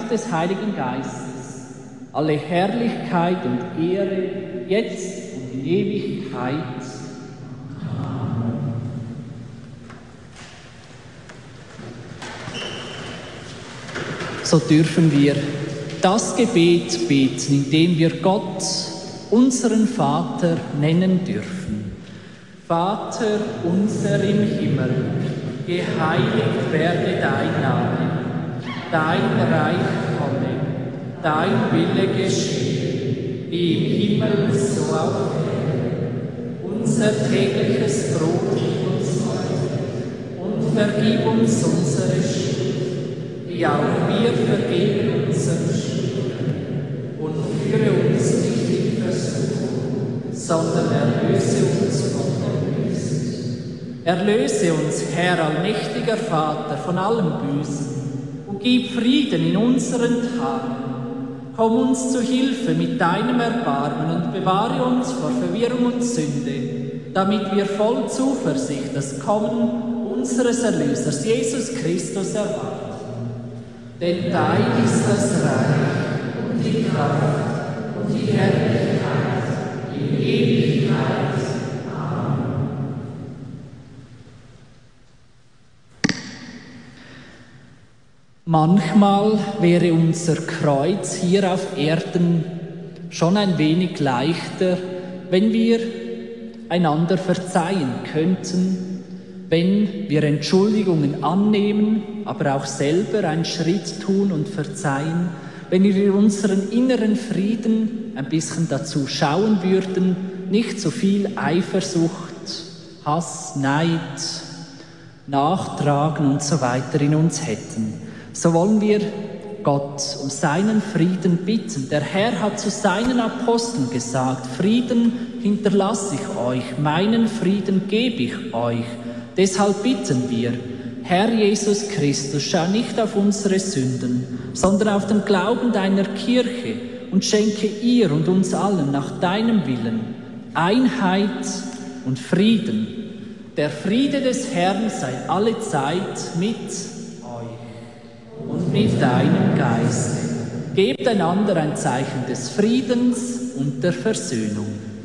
Gemeinschaft des Heiligen Geistes, alle Herrlichkeit und Ehre, jetzt und in Ewigkeit. Amen. So dürfen wir das Gebet beten, indem wir Gott, unseren Vater, nennen dürfen. Vater unser im Himmel, geheiligt werde dein Name, dein Reich komme, dein Wille geschehe, wie im Himmel so auf Erden. Unser tägliches Brot gib uns heute und vergib uns unsere Schuld, wie auch wir vergeben unseren Schuldigern. Und führe uns nicht in Versuchung, sondern erlöse uns von dem Bösen. Erlöse uns, Herr, allmächtiger Vater, von allem Bösen und gib Frieden in unseren Tagen. Komm uns zu Hilfe mit deinem Erbarmen und bewahre uns vor Verwirrung und Sünde, damit wir voll Zuversicht das Kommen unseres Erlösers, Jesus Christus, erwarten. Denn dein ist das Reich und die Kraft und die Herrlichkeit in Ewigkeit. Amen. Manchmal wäre unser Kreuz hier auf Erden schon ein wenig leichter, wenn wir einander verzeihen könnten, wenn wir Entschuldigungen annehmen, aber auch selber einen Schritt tun und verzeihen, wenn wir unseren inneren Frieden ein bisschen dazu schauen würden, nicht so viel Eifersucht, Hass, Neid, Nachtragen und so weiter in uns hätten. So wollen wir Gott um seinen Frieden bitten. Der Herr hat zu seinen Aposteln gesagt, Frieden hinterlasse ich euch, meinen Frieden gebe ich euch. Deshalb bitten wir, Herr Jesus Christus, schau nicht auf unsere Sünden, sondern auf den Glauben deiner Kirche und schenke ihr und uns allen nach deinem Willen Einheit und Frieden. Der Friede des Herrn sei alle Zeit mit euch und mit deinem Geist. Gebt einander ein Zeichen des Friedens und der Versöhnung.